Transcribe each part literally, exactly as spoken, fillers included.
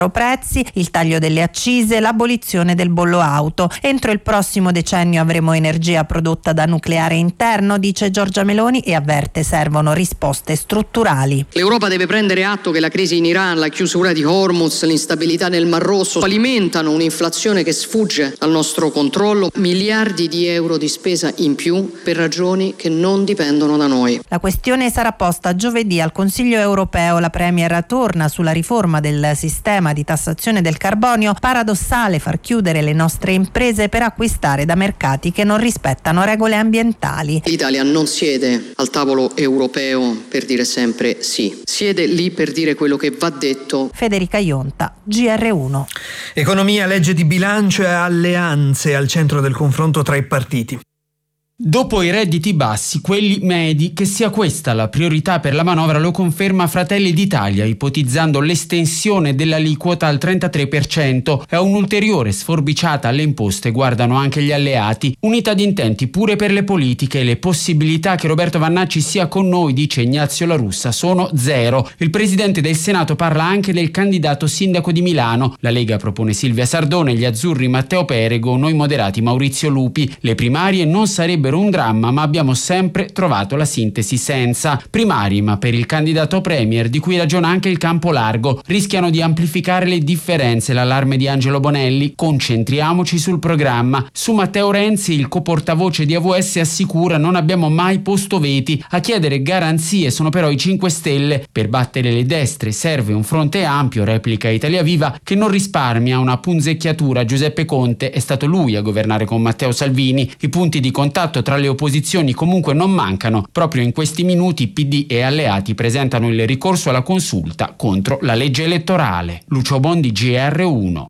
prezzi, il taglio delle accise, l'abolizione del bollo auto. Entro il prossimo decennio avremo energia prodotta da nucleare interno, dice Giorgia Meloni, e avverte servono risposte strutturali. L'Europa deve prendere atto che la crisi in Iran, la chiusura di Hormuz, l'instabilità nel Mar Rosso alimentano un'inflazione che sfugge al nostro controllo, miliardi di euro di spesa in più per ragioni che non dipendono da noi. La questione sarà posta giovedì al Consiglio europeo. La Premier torna sulla riforma del sistema di tassazione del carbonio. Paradossale far chiudere le nostre imprese per acquistare da mercati che non rispettano regole ambientali. L'Italia non siede al tavolo europeo per dire sempre sì, siede lì per dire quello che va detto. Federica Ionta, G R uno. Economia, legge di bilancio e alleanze al centro del confronto tra i partiti. Dopo i redditi bassi, quelli medi, che sia questa la priorità per la manovra lo conferma Fratelli d'Italia, ipotizzando l'estensione dell'aliquota al trentatré per cento e un'ulteriore sforbiciata alle imposte guardano anche gli alleati. Unità di intenti pure per le politiche e le possibilità che Roberto Vannacci sia con noi, dice Ignazio La Russa, sono zero. Il presidente del Senato parla anche del candidato sindaco di Milano. La Lega propone Silvia Sardone, gli azzurri Matteo Perego, noi moderati Maurizio Lupi. Le primarie non sarebbero un dramma, ma abbiamo sempre trovato la sintesi senza primari, ma per il candidato premier, di cui ragiona anche il campo largo, rischiano di amplificare le differenze. L'allarme di Angelo Bonelli: concentriamoci sul programma. Su Matteo Renzi, il coportavoce di A V S assicura: non abbiamo mai posto veti, a chiedere garanzie sono però i cinque Stelle. Per battere le destre serve un fronte ampio, replica Italia Viva, che non risparmia una punzecchiatura. Giuseppe Conte è stato lui a governare con Matteo Salvini. I punti di contatto tra le opposizioni comunque non mancano. Proprio in questi minuti P D e alleati presentano il ricorso alla consulta contro la legge elettorale. Lucio Bondi, G R uno.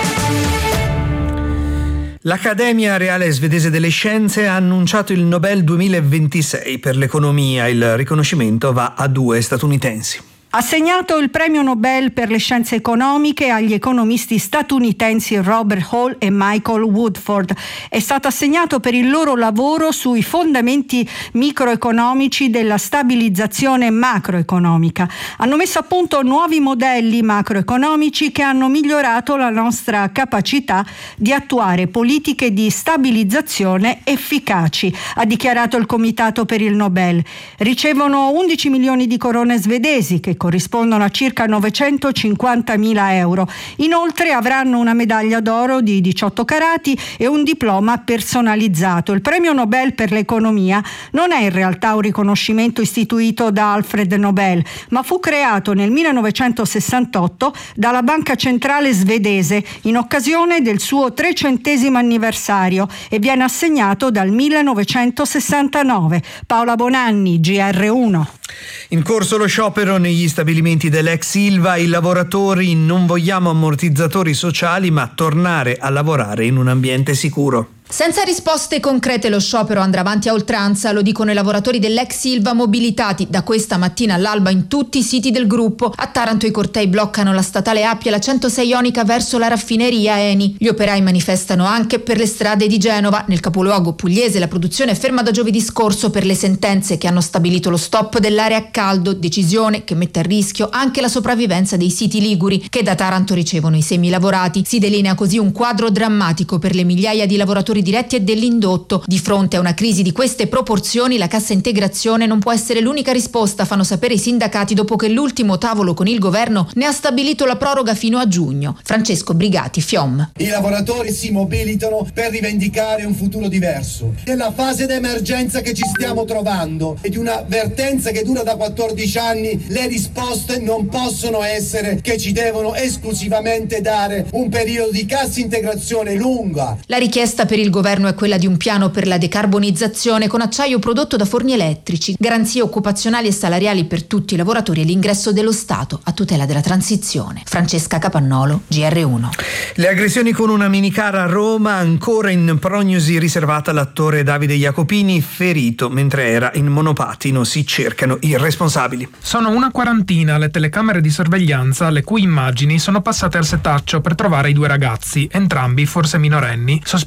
L'Accademia Reale Svedese delle Scienze ha annunciato il Nobel duemilaventisei per l'economia. Il riconoscimento va a due statunitensi. Assegnato il premio Nobel per le scienze economiche agli economisti statunitensi Robert Hall e Michael Woodford. È stato assegnato per il loro lavoro sui fondamenti microeconomici della stabilizzazione macroeconomica. Hanno messo a punto nuovi modelli macroeconomici che hanno migliorato la nostra capacità di attuare politiche di stabilizzazione efficaci, ha dichiarato il Comitato per il Nobel. Ricevono undici milioni di corone svedesi, che corrispondono a circa novecentocinquantamila euro. Inoltre avranno una medaglia d'oro di diciotto carati e un diploma personalizzato. Il premio Nobel per l'economia non è in realtà un riconoscimento istituito da Alfred Nobel, ma fu creato nel millenovecentosessantotto dalla Banca Centrale Svedese in occasione del suo trecentesimo anniversario e viene assegnato dal millenovecentosessantanove. Paola Bonanni, G R uno. In corso lo sciopero negli stabilimenti dell'ex Ilva. I lavoratori: non vogliamo ammortizzatori sociali, ma tornare a lavorare in un ambiente sicuro. Senza risposte concrete lo sciopero andrà avanti a oltranza, lo dicono i lavoratori dell'ex Ilva mobilitati da questa mattina all'alba in tutti i siti del gruppo. A Taranto i cortei bloccano la statale Appia e la centosei Ionica verso la raffineria Eni. Gli operai manifestano anche per le strade di Genova. Nel capoluogo pugliese la produzione è ferma da giovedì scorso per le sentenze che hanno stabilito lo stop dell'area a caldo, decisione che mette a rischio anche la sopravvivenza dei siti liguri che da Taranto ricevono i semilavorati. Si delinea così un quadro drammatico per le migliaia di lavoratori diretti e dell'indotto. Di fronte a una crisi di queste proporzioni la cassa integrazione non può essere l'unica risposta, fanno sapere i sindacati dopo che l'ultimo tavolo con il governo ne ha stabilito la proroga fino a giugno. Francesco Brigati, F I O M. I lavoratori si mobilitano per rivendicare un futuro diverso. Nella fase d'emergenza che ci stiamo trovando e di una vertenza che dura da quattordici anni, le risposte non possono essere che ci devono esclusivamente dare un periodo di cassa integrazione lunga. La richiesta per il il governo è quella di un piano per la decarbonizzazione con acciaio prodotto da forni elettrici, garanzie occupazionali e salariali per tutti i lavoratori e l'ingresso dello Stato a tutela della transizione. Francesca Capannolo, G R uno. Le aggressioni con una minicar a Roma, ancora in prognosi riservata all'attore Davide Jacopini, ferito mentre era in monopattino. Si cercano i responsabili. Sono una quarantina le telecamere di sorveglianza le cui immagini sono passate al setaccio per trovare i due ragazzi, entrambi forse minorenni, sospettati di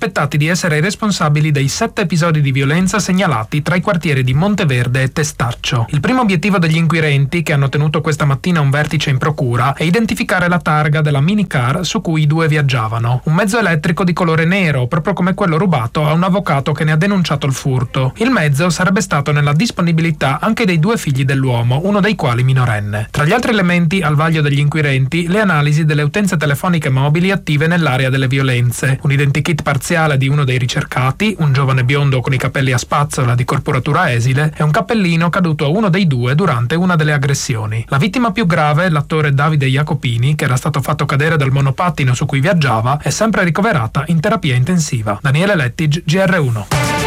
essere i responsabili dei sette episodi di violenza segnalati tra i quartieri di Monteverde e Testaccio. Il primo obiettivo degli inquirenti, che hanno tenuto questa mattina un vertice in procura, è identificare la targa della minicar su cui i due viaggiavano. Un mezzo elettrico di colore nero, proprio come quello rubato a un avvocato che ne ha denunciato il furto. Il mezzo sarebbe stato nella disponibilità anche dei due figli dell'uomo, uno dei quali minorenne. Tra gli altri elementi al vaglio degli inquirenti, le analisi delle utenze telefoniche mobili attive nell'area delle violenze, un identikit parziale di uno dei ricercati, un giovane biondo con i capelli a spazzola di corporatura esile e un cappellino caduto a uno dei due durante una delle aggressioni. La vittima più grave, l'attore Davide Jacopini, che era stato fatto cadere dal monopattino su cui viaggiava, è sempre ricoverata in terapia intensiva. Daniele Lettig, G R uno.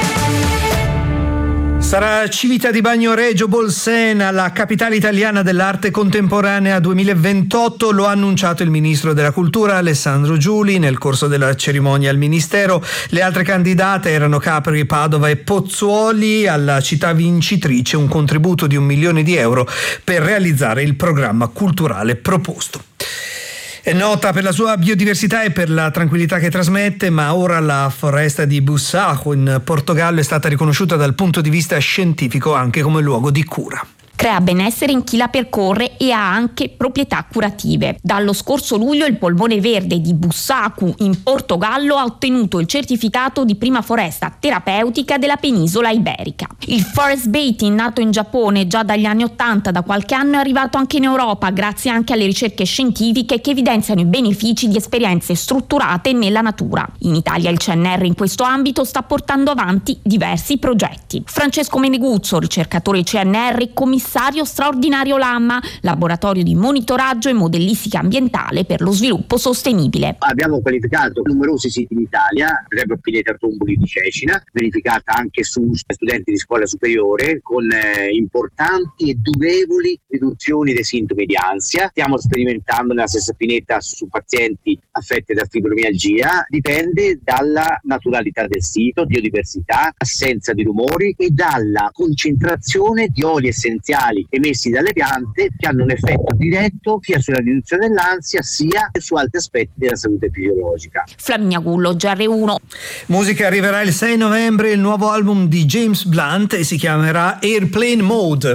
Sarà Civita di Bagnoregio Bolsena la capitale italiana dell'arte contemporanea duemilaventotto, lo ha annunciato il ministro della cultura Alessandro Giuli nel corso della cerimonia al ministero. Le altre candidate erano Capri, Padova e Pozzuoli. Alla città vincitrice un contributo di un milione di euro per realizzare il programma culturale proposto. È nota per la sua biodiversità e per la tranquillità che trasmette, ma ora la foresta di Bussaco in Portogallo è stata riconosciuta dal punto di vista scientifico anche come luogo di cura. Crea benessere in chi la percorre e ha anche proprietà curative. Dallo scorso luglio il polmone verde di Bussaco in Portogallo ha ottenuto il certificato di prima foresta terapeutica della penisola iberica. Il forest bathing, nato in Giappone già dagli anni ottanta, da qualche anno è arrivato anche in Europa grazie anche alle ricerche scientifiche che evidenziano i benefici di esperienze strutturate nella natura. In Italia il C N R in questo ambito sta portando avanti diversi progetti. Francesco Meneguzzo, ricercatore C N R, commissario straordinario Lamma, laboratorio di monitoraggio e modellistica ambientale per lo sviluppo sostenibile. Abbiamo qualificato numerosi siti in Italia, per esempio Pineta Tomboli di Cecina, verificata anche su studenti di scuola superiore con eh, importanti e durevoli riduzioni dei sintomi di ansia. Stiamo sperimentando nella stessa Pineta su pazienti affetti da fibromialgia. Dipende dalla naturalità del sito, biodiversità, assenza di rumori e dalla concentrazione di oli essenziali emessi dalle piante che hanno un effetto diretto sia sulla riduzione dell'ansia sia su altri aspetti della salute fisiologica. Flaminia Gullo, G R uno. Musica, arriverà il sei novembre il nuovo album di James Blunt e si chiamerà Airplane Mode.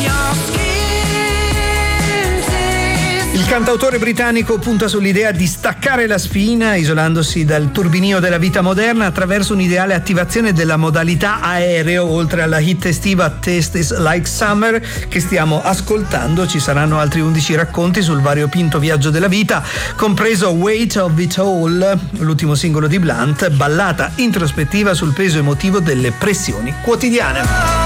Il cantautore britannico punta sull'idea di staccare la spina, isolandosi dal turbinio della vita moderna attraverso un'ideale attivazione della modalità aereo. Oltre alla hit estiva Taste Is Like Summer che stiamo ascoltando, ci saranno altri undici racconti sul variopinto viaggio della vita, compreso Weight of It All, l'ultimo singolo di Blunt, ballata introspettiva sul peso emotivo delle pressioni quotidiane.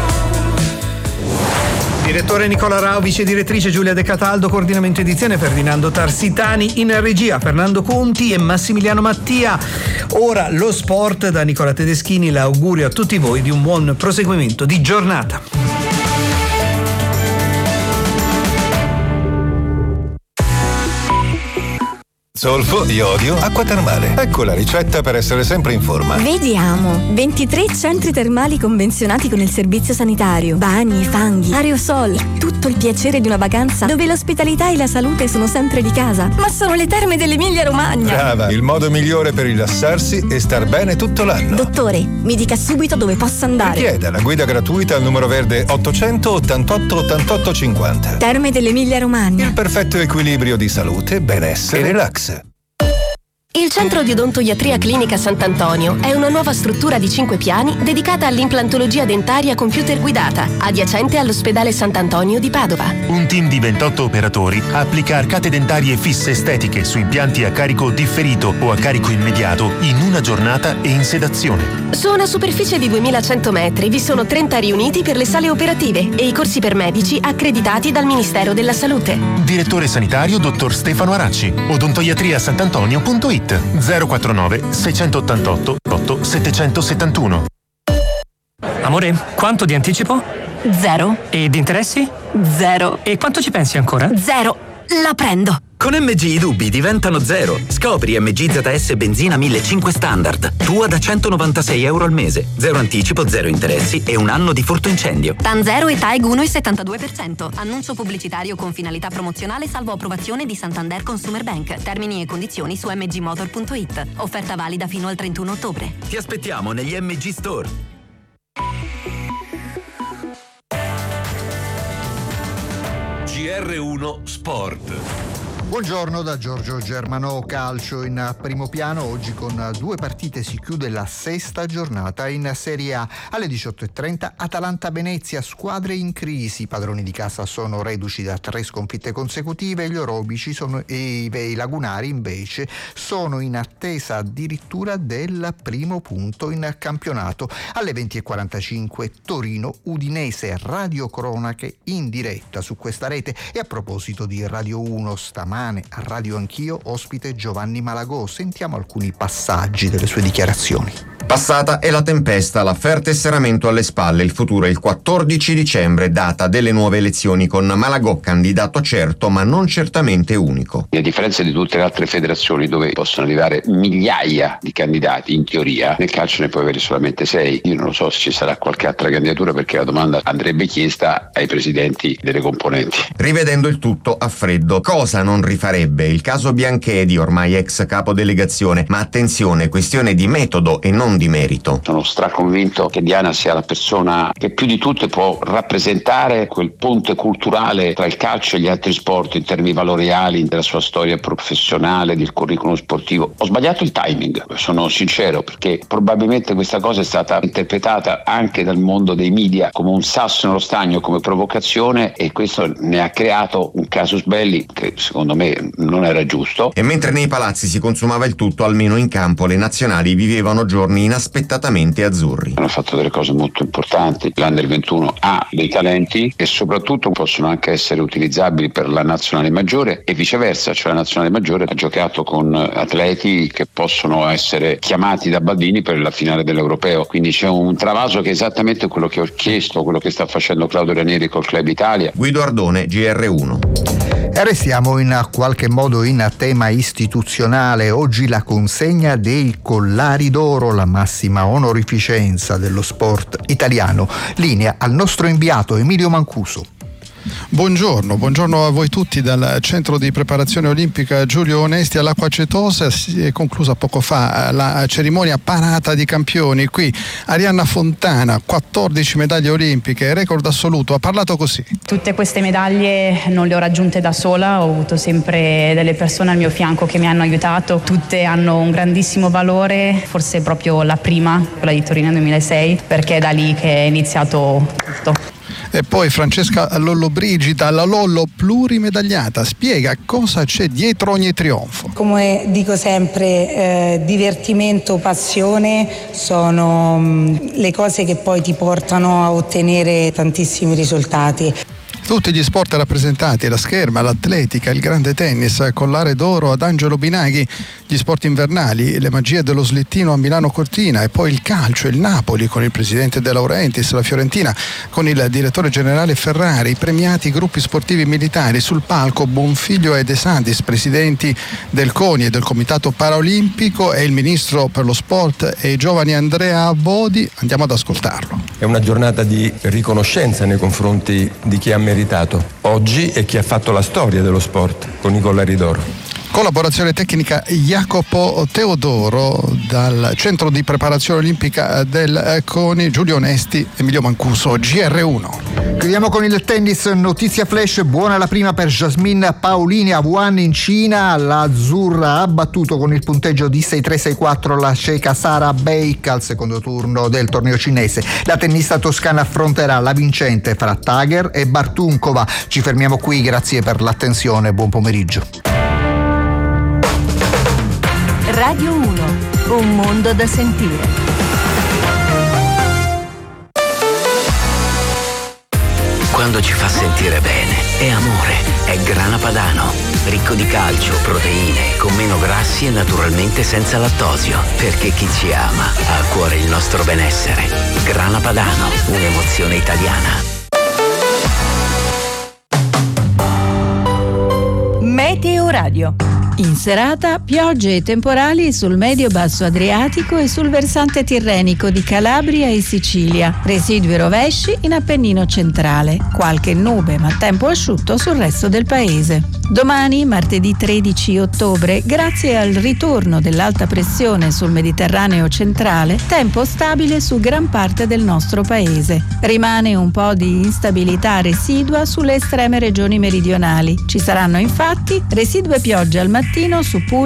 Direttore Nicola Rao, vice direttrice Giulia De Cataldo, coordinamento edizione Ferdinando Tarsitani, in regia Fernando Conti e Massimiliano Mattia. Ora lo sport da Nicola Tedeschini, l'augurio a tutti voi di un buon proseguimento di giornata. Zolfo, iodio, acqua termale. Ecco la ricetta per essere sempre in forma. Vediamo. ventitré centri termali convenzionati con il servizio sanitario. Bagni, fanghi, aerosol. Tutto il piacere di una vacanza dove l'ospitalità e la salute sono sempre di casa. Ma sono le terme dell'Emilia Romagna. Brava, il modo migliore per rilassarsi e star bene tutto l'anno. Dottore, mi dica subito dove posso andare. Richieda la guida gratuita al numero verde ottocento ottantotto ottantotto cinquanta. Terme dell'Emilia Romagna. Il perfetto equilibrio di salute, benessere e relax. Il Centro di Odontoiatria Clinica Sant'Antonio è una nuova struttura di cinque piani dedicata all'implantologia dentaria computer guidata, adiacente all'ospedale Sant'Antonio di Padova. Un team di ventotto operatori applica arcate dentarie fisse estetiche su impianti a carico differito o a carico immediato in una giornata e in sedazione. Su una superficie di duemilacento metri vi sono trenta riuniti per le sale operative e i corsi per medici accreditati dal Ministero della Salute. Direttore sanitario dottor Stefano Aracci. odontoiatria santantonio punto it zero quarantanove seicentottantotto otto settecentosettantuno. Amore, quanto di anticipo? Zero. E di interessi? Zero. E quanto ci pensi ancora? Zero. La prendo. Con M G i dubbi diventano zero. Scopri M G Z S benzina millecinquecento standard. Tua da centonovantasei euro al mese. Zero anticipo, zero interessi e un anno di furto incendio. TAN zero e T A E G uno virgola settantadue per cento. Annuncio pubblicitario con finalità promozionale salvo approvazione di Santander Consumer Bank. Termini e condizioni su m g motor punto i t. Offerta valida fino al trentuno ottobre. Ti aspettiamo negli M G Store. G R uno Sport. Buongiorno da Giorgio Germano. Calcio in primo piano. Oggi con due partite si chiude la sesta giornata in Serie A. Alle diciotto e trenta Atalanta-Venezia, squadre in crisi. I padroni di casa sono reduci da tre sconfitte consecutive. Gli orobici sono, e i lagunari invece sono in attesa addirittura del primo punto in campionato. Alle venti e quarantacinque Torino-Udinese, radiocronache in diretta su questa rete. E a proposito di Radio uno, stamane a Radio Anch'io ospite Giovanni Malagò. Sentiamo alcuni passaggi delle sue dichiarazioni. Passata è la tempesta, l'affair tesseramento alle spalle, il futuro è il quattordici dicembre, data delle nuove elezioni, con Malagò candidato certo ma non certamente unico. A differenza di tutte le altre federazioni dove possono arrivare migliaia di candidati, in teoria, nel calcio ne puoi avere solamente sei. Io non lo so se ci sarà qualche altra candidatura, perché la domanda andrebbe chiesta ai presidenti delle componenti. Rivedendo il tutto a freddo, cosa non rifarebbe? Il caso Bianchedi, ormai ex capo delegazione, ma attenzione, questione di metodo e non di merito. Sono straconvinto che Diana sia la persona che più di tutte può rappresentare quel ponte culturale tra il calcio e gli altri sport in termini valoriali, della sua storia professionale, del curriculum sportivo. Ho sbagliato il timing, sono sincero, perché probabilmente questa cosa è stata interpretata anche dal mondo dei media come un sasso nello stagno, come provocazione, e questo ne ha creato un casus belli che secondo me non era giusto. E mentre nei palazzi si consumava il tutto, almeno in campo le nazionali vivevano giorni inaspettatamente azzurri. Hanno fatto delle cose molto importanti. L'Under ventuno ha dei talenti e soprattutto possono anche essere utilizzabili per la nazionale maggiore e viceversa, cioè la nazionale maggiore ha giocato con atleti che possono essere chiamati da Baldini per la finale dell'Europeo, quindi c'è un travaso che è esattamente quello che ho chiesto, quello che sta facendo Claudio Ranieri col Club Italia. Guido Ardone, G R uno. E restiamo in qualche modo in tema istituzionale. Oggi la consegna dei Collari d'Oro, la massima onorificenza dello sport italiano. Linea al nostro inviato Emilio Mancuso. Buongiorno, buongiorno a voi tutti dal centro di preparazione olimpica Giulio Onesti all'Acqua Acetosa. Si è conclusa poco fa la cerimonia parata di campioni. Qui Arianna Fontana, quattordici medaglie olimpiche, record assoluto, ha parlato così. Tutte queste medaglie non le ho raggiunte da sola, ho avuto sempre delle persone al mio fianco che mi hanno aiutato, tutte hanno un grandissimo valore, forse proprio la prima, quella di Torino duemilasei, perché è da lì che è iniziato tutto. E poi Francesca Lollobrigida, la Lollo plurimedagliata, spiega cosa c'è dietro ogni trionfo. Come dico sempre, eh, divertimento, passione sono mh, le cose che poi ti portano a ottenere tantissimi risultati. Tutti gli sport rappresentati, la scherma, l'atletica, il grande tennis, collare d'oro ad Angelo Binaghi, gli sport invernali, le magie dello slittino a Milano Cortina e poi il calcio, il Napoli con il presidente De Laurentiis, la Fiorentina con il direttore generale Ferrari, i premiati gruppi sportivi militari, sul palco Bonfiglio e De Santis, presidenti del CONI e del Comitato Paraolimpico, e il ministro per lo sport e i giovani Andrea Bodi. Andiamo ad ascoltarlo. È una giornata di riconoscenza nei confronti di chi ha meritato oggi e chi ha fatto la storia dello sport con i Collari d'Oro. Collaborazione tecnica Jacopo Teodoro, dal centro di preparazione olimpica del CONI Giulio Onesti, Emilio Mancuso, G R uno. Chiudiamo con il tennis, notizia flash, buona la prima per Jasmine Paolini a Wuhan in Cina. L'azzurra ha battuto con il punteggio di sei tre sei quattro la ceca Sara Beik al secondo turno del torneo cinese. La tennista toscana affronterà la vincente fra Tager e Bartunkova. Ci fermiamo qui, grazie per l'attenzione, buon pomeriggio. Radio uno, un mondo da sentire. Quando ci fa sentire bene, è amore, è Grana Padano. Ricco di calcio, proteine, con meno grassi e naturalmente senza lattosio. Perché chi ci ama ha a cuore il nostro benessere. Grana Padano, un'emozione italiana. Meteo Radio. In serata, piogge e temporali sul medio-basso Adriatico e sul versante tirrenico di Calabria e Sicilia. Residui rovesci in Appennino centrale. Qualche nube, ma tempo asciutto sul resto del paese. Domani, martedì tredici ottobre, grazie al ritorno dell'alta pressione sul Mediterraneo centrale, tempo stabile su gran parte del nostro paese. Rimane un po' di instabilità residua sulle estreme regioni meridionali. Ci saranno infatti residue piogge al mattino su Puglia